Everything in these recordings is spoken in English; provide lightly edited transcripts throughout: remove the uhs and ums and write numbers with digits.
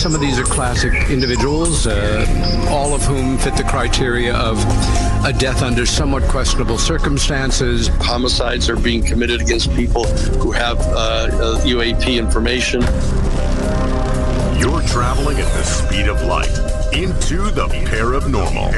some of these are classic individuals, all of whom fit the criteria of a death under somewhat questionable circumstances. Homicides are being committed against people who have UAP information. You're traveling at the speed of light into the paranormal.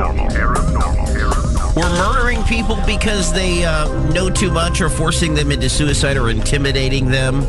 We're murdering people because they know too much, or forcing them into suicide, or intimidating them.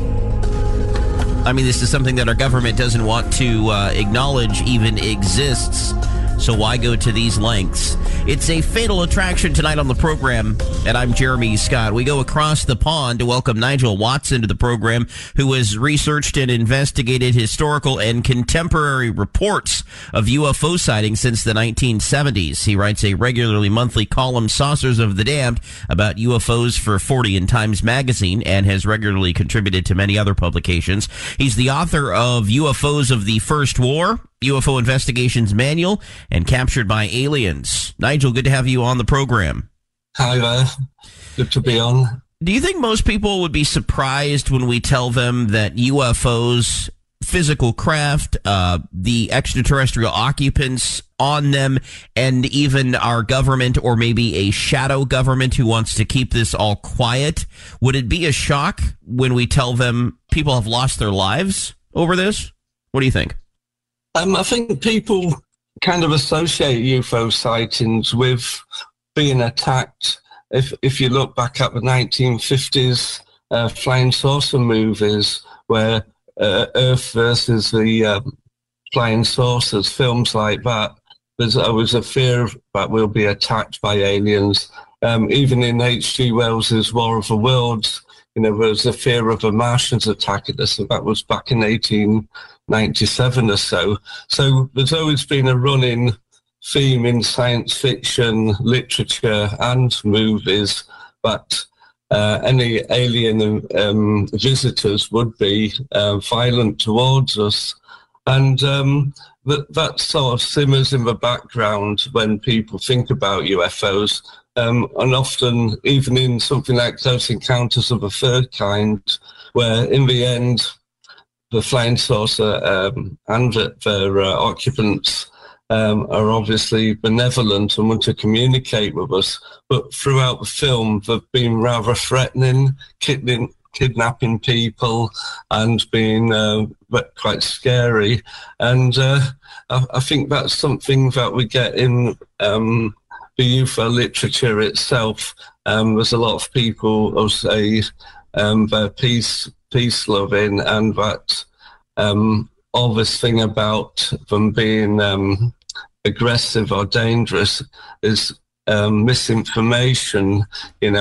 I mean, this is something that our government doesn't want to acknowledge even exists. So why go to these lengths? It's a fatal attraction tonight on the program, and I'm Jeremy Scott. We go across the pond to welcome Nigel Watson to the program, who has researched and investigated historical and contemporary reports of UFO sightings since the 1970s. He writes a regularly monthly column, Saucers of the Damned, about UFOs for 40 in Times Magazine, and has regularly contributed to many other publications. He's the author of UFOs of the First War, UFO Investigations Manual, and Captured by Aliens. Nigel, good to have you on the program. Hi there. Good to be on. Do you think most people would be surprised when we tell them that UFOs, physical craft, the extraterrestrial occupants on them, and even our government, or maybe a shadow government who wants to keep this all quiet, would it be a shock when we tell them people have lost their lives over this? What do you think? I think people kind of associate UFO sightings with being attacked. If you look back at the 1950s flying saucer movies, where Earth versus the flying saucers, films like that, there's always a fear that we'll be attacked by aliens. Even in H.G. Wells's War of the Worlds, there was a fear of the Martians attacking us, and that was back in 1897 or so. So there's always been a running theme in science fiction, literature and movies that any alien visitors would be violent towards us. And that sort of simmers in the background when people think about UFOs. And often, even in something like Close Encounters of the Third Kind, where in the end, the flying saucer and their occupants are obviously benevolent and want to communicate with us. But throughout the film, they've been rather threatening, kidnapping people, and being quite scary. And I think that's something that we get in the UFO literature itself. There's a lot of people who say they're peace-loving, and that all this thing about them being aggressive or dangerous is misinformation,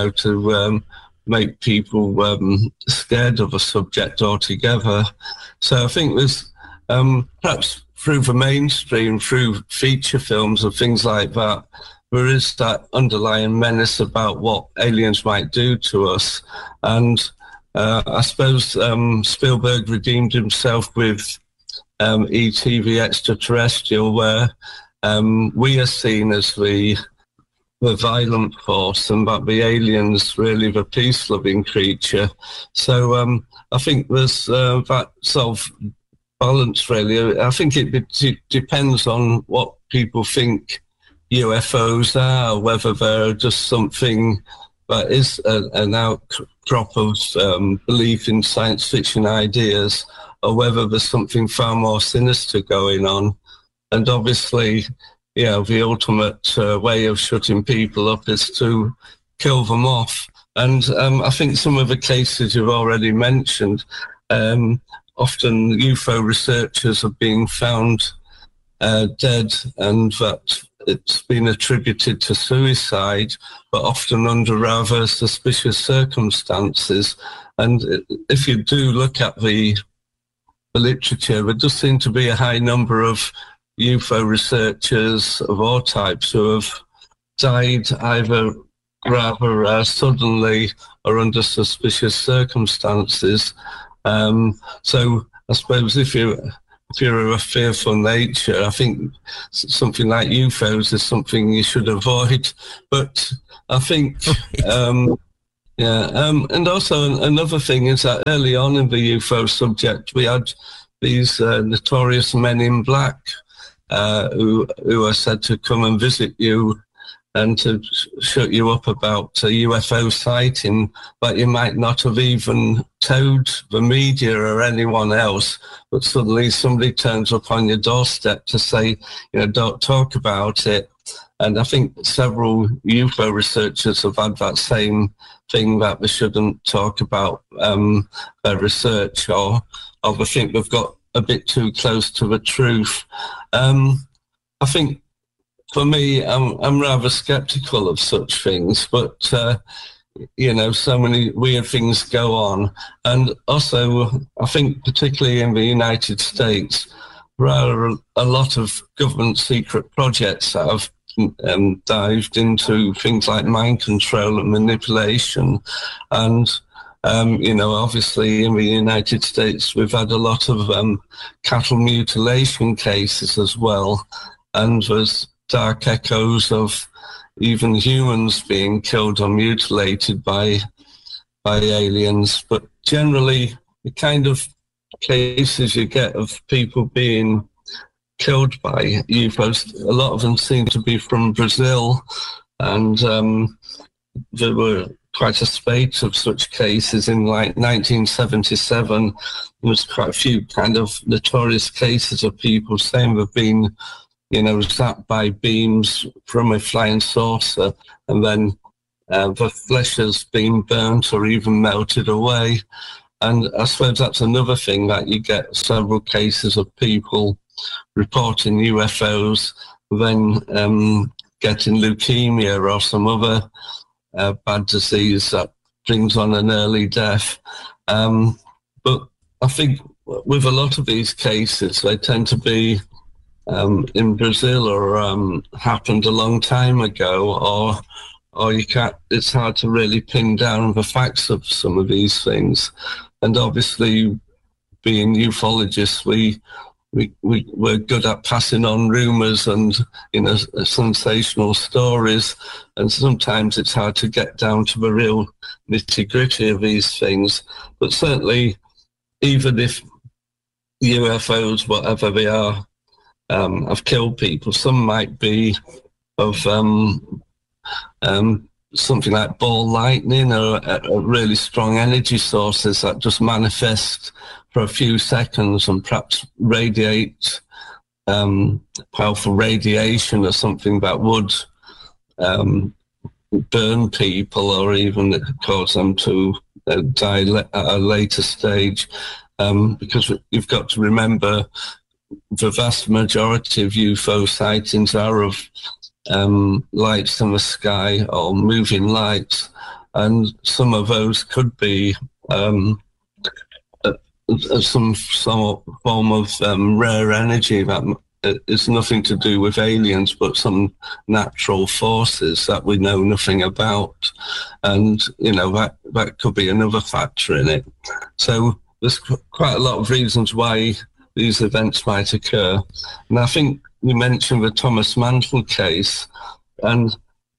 to make people scared of a subject altogether. So I think there's perhaps through the mainstream, through feature films and things like that, there is that underlying menace about what aliens might do to us. And I suppose Spielberg redeemed himself with E.T. the Extraterrestrial, where we are seen as the violent force, and that the alien's really the peace-loving creature. So I think there's that sort of balance, really. I think it depends on what people think UFOs are, whether they're just something that is an outcrop of belief in science fiction ideas, or whether there's something far more sinister going on. And obviously, the ultimate way of shutting people up is to kill them off. And I think some of the cases you've already mentioned, often UFO researchers are being found dead, and that it's been attributed to suicide, but often under rather suspicious circumstances. And if you do look at the literature, there does seem to be a high number of UFO researchers of all types who have died either rather suddenly or under suspicious circumstances. So I suppose if you're of a fearful nature, I think something like UFOs is something you should avoid. But I think, and also another thing is that early on in the UFO subject, we had these notorious men in black who are said to come and visit you and to shut you up about a UFO sighting, but you might not have even told the media or anyone else, but suddenly somebody turns up on your doorstep to say, don't talk about it. And I think several UFO researchers have had that same thing, that they shouldn't talk about their research, or they think they've got a bit too close to the truth. I think, for me, I'm rather sceptical of such things, but, so many weird things go on. And also, I think particularly in the United States, there are a lot of government secret projects that have dived into things like mind control and manipulation. And, obviously in the United States, we've had a lot of cattle mutilation cases as well. And there's dark echoes of even humans being killed or mutilated by aliens. But generally, the kind of cases you get of people being killed by UFOs, a lot of them seem to be from Brazil, and there were quite a spate of such cases in like 1977. There was quite a few kind of notorious cases of people saying they've been zapped by beams from a flying saucer, and then the flesh has been burnt or even melted away. And I suppose that's another thing, that you get several cases of people reporting UFOs, then getting leukemia or some other bad disease that brings on an early death. But I think with a lot of these cases, they tend to be in Brazil or happened a long time ago, or you can't. It's hard to really pin down the facts of some of these things. And obviously, being ufologists, we're good at passing on rumours and sensational stories, and sometimes it's hard to get down to the real nitty-gritty of these things. But certainly, even if UFOs, whatever they are, have killed people, some might be of something like ball lightning or really strong energy sources that just manifest for a few seconds and perhaps radiate powerful radiation or something that would burn people or even cause them to die at a later stage. Because you've got to remember, the vast majority of UFO sightings are of lights in the sky or moving lights, and some of those could be some form of rare energy that is nothing to do with aliens, but some natural forces that we know nothing about. And, that could be another factor in it. So there's quite a lot of reasons why these events might occur. And I think we mentioned the Thomas Mantle case, and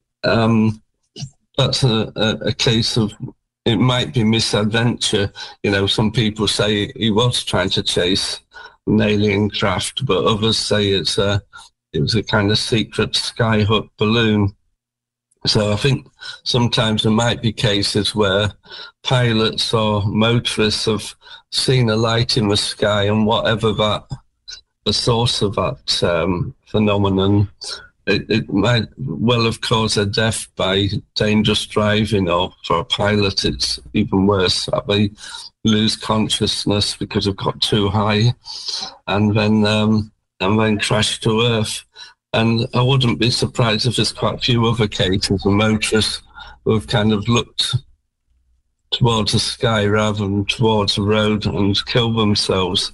that's a case of, it might be misadventure. Some people say he was trying to chase an alien craft, but others say it was a kind of secret skyhook balloon. So I think sometimes there might be cases where pilots or motorists have seen a light in the sky, and whatever the source of that phenomenon, it might well have caused a death by dangerous driving, or for a pilot it's even worse, that they lose consciousness because they've got too high and then crash to earth. And I wouldn't be surprised if there's quite a few other cases of motorists who have kind of looked towards the sky rather than towards the road and killed themselves.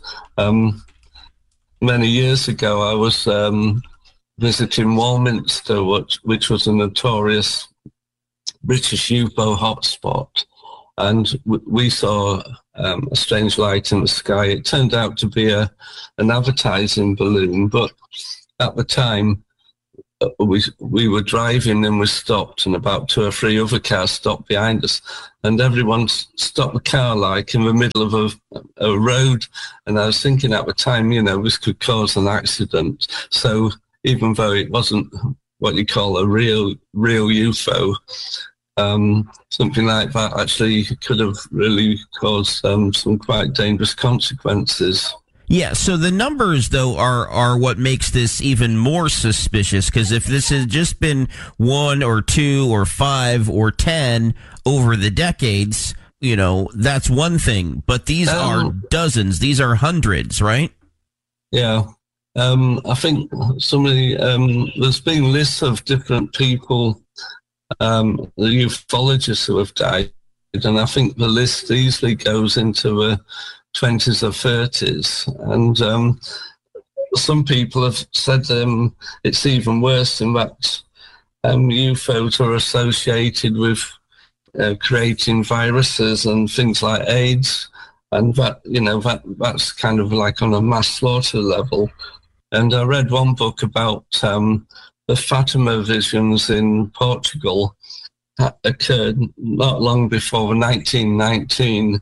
Many years ago, I was visiting Warminster, which was a notorious British UFO hotspot, and we saw a strange light in the sky. It turned out to be an advertising balloon, but at the time, we were driving and we stopped, and about 2 or 3 other cars stopped behind us, and everyone stopped the car like in the middle of a road. And I was thinking at the time, this could cause an accident. So even though it wasn't what you call a real UFO, something like that actually could have really caused some quite dangerous consequences. Yeah, so the numbers, though, are what makes this even more suspicious, because if this has just been 1 or 2 or 5 or 10 over the decades, that's one thing. But these are dozens. These are hundreds, right? Yeah. I think there's been lists of different people, the ufologists who have died, and I think the list easily goes into the 20s or 30s, and some people have said it's even worse in that UFOs are associated with creating viruses and things like AIDS, and that's kind of like on a mass slaughter level. And I read one book about the Fatima visions in Portugal that occurred not long before the 1919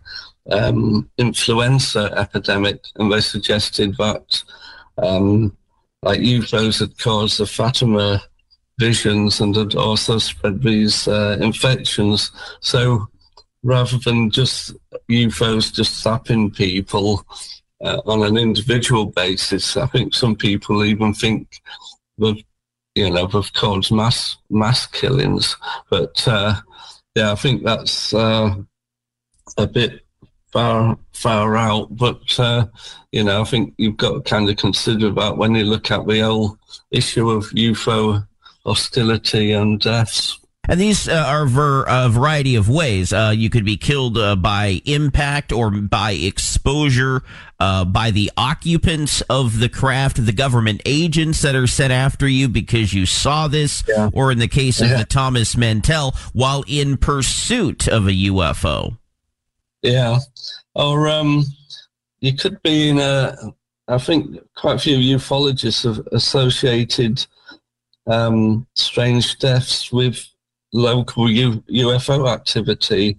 influenza epidemic, and they suggested that like UFOs had caused the Fatima visions and had also spread these infections. So rather than just UFOs just zapping people on an individual basis, I think some people even think they've caused mass killings. But I think that's a bit far out, but I think you've got to kind of consider that when you look at the whole issue of UFO hostility and deaths. And these are a variety of ways. You could be killed by impact or by exposure, by the occupants of the craft, the government agents that are sent after you because you saw this, or in the case of the Thomas Mantell, while in pursuit of a UFO. Yeah. Or you could be in I think quite a few ufologists have associated strange deaths with local UFO activity.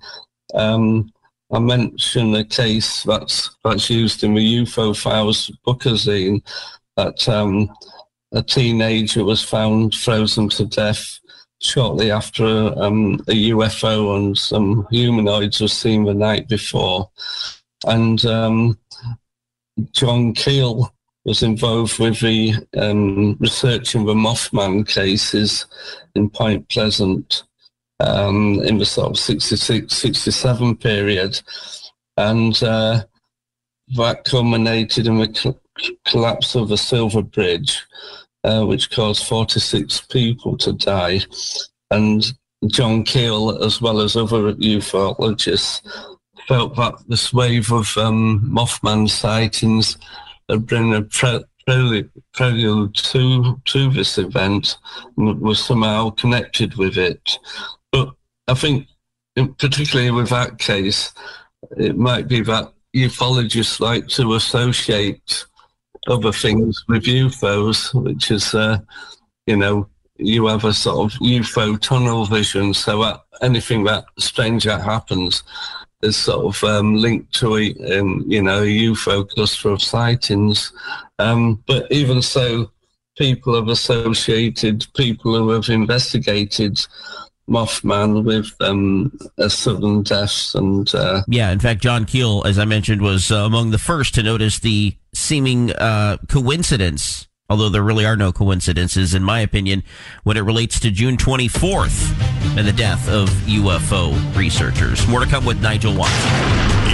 I mentioned a case that's used in the UFO Files bookazine, that a teenager was found frozen to death shortly after a UFO and some humanoids were seen the night before. And John Keel was involved with the researching the Mothman cases in Point Pleasant in the sort of 66, 67 period. And that culminated in the collapse of the Silver Bridge, which caused 46 people to die. And John Keel, as well as other ufologists, felt that this wave of Mothman sightings had been a prelude to this event and was somehow connected with it. But I think, particularly with that case, it might be that ufologists like to associate other things with UFOs, which is, you have a sort of UFO tunnel vision, so that anything that strange that happens is sort of linked to a UFO cluster of sightings. But even so, people have associated people who have investigated Mothman with sudden deaths. And in fact, John Keel, as I mentioned, was among the first to notice the seeming coincidence, although there really are no coincidences, in my opinion, when it relates to June 24th and the death of UFO researchers. More to come with Nigel Watson.